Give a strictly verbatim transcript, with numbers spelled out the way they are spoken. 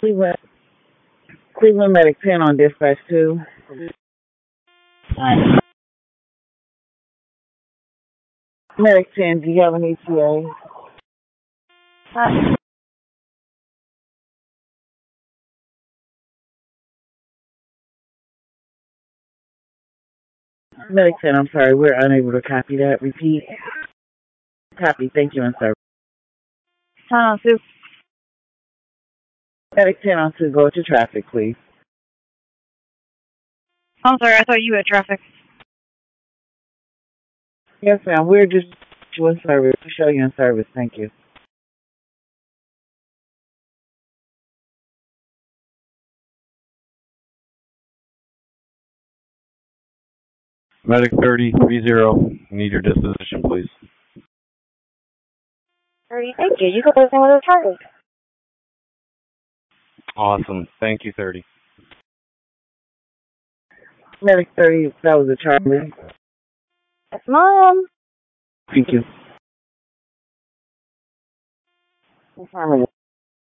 Cleveland, Cleveland Medic ten on dispatch two. Hi. Medic ten, do you have an E T A? Hi. Medic ten, I'm sorry, we're unable to copy that. Repeat. Copy, thank you, and service. ten on two. Medic ten on two, go to traffic, please. I'm sorry, I thought you had traffic. Yes, ma'am, we're just doing service. To show you in service, thank you. Medic thirty, three zero, need your disposition, please. thirty, thank you. You can listen with a target. Awesome. Thank you, thirty. Medic thirty, that was a Charlie. Yes, Mom. Thank you. Affirmative.